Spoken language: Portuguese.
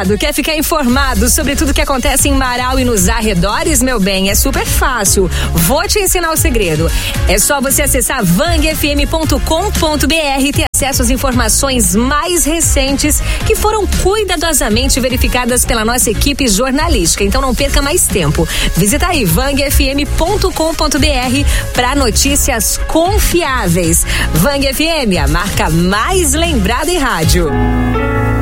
ligado? Quer ficar informado sobre tudo que acontece em Marau e nos arredores, meu bem? É super fácil. Vou te ensinar o segredo. É só você acessar vangfm.com.br e ter acesso às informações mais recentes que foram cuidadosamente verificadas pela nossa equipe jornalística. Então não perca mais tempo. Visita aí vangfm.com.br para notícias confiáveis. Vang FM, a marca mais lembrada em rádio.